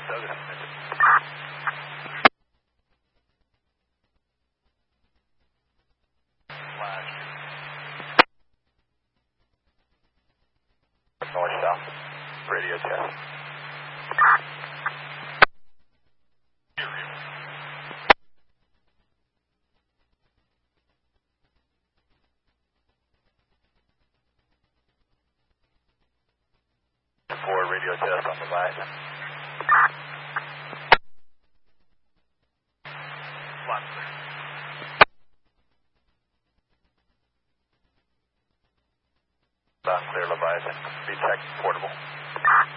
Douglas. Flash. North south. Radio test. For radio test on the right. Flat clear. Clear Leviathan. VTech portable.